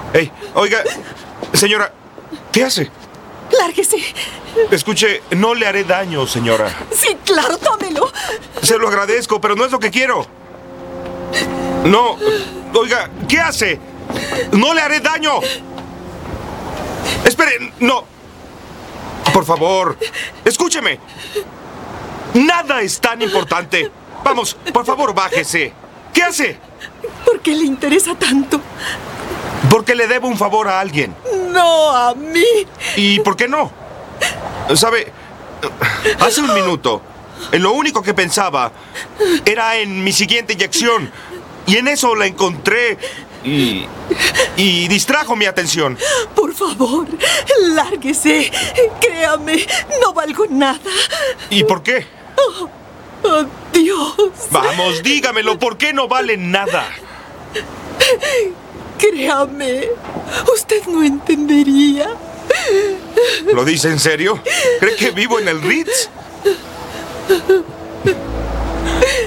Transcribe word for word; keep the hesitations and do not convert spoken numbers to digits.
Hey, oiga, señora, ¿qué hace? Lárguese. Escuche, no le haré daño, señora. Sí, claro, tómelo. Se lo agradezco, pero no es lo que quiero. No, oiga, ¿qué hace? No le haré daño. Espere, no. Por favor, escúcheme. Nada es tan importante. Vamos, por favor, bájese. ¿Qué hace? ¿Por qué le interesa tanto? Porque le debo un favor a alguien. No a mí. ¿Y por qué no? ¿Sabe? Hace un minuto, en lo único que pensaba era en mi siguiente inyección. Y en eso la encontré y... y distrajo mi atención. Por favor, lárguese. Créame, no valgo nada. ¿Y por qué? Oh, oh, Dios. Vamos, dígamelo, ¿por qué no vale nada? Créame, usted no entendería. ¿Lo dice en serio? ¿Cree que vivo en el Ritz?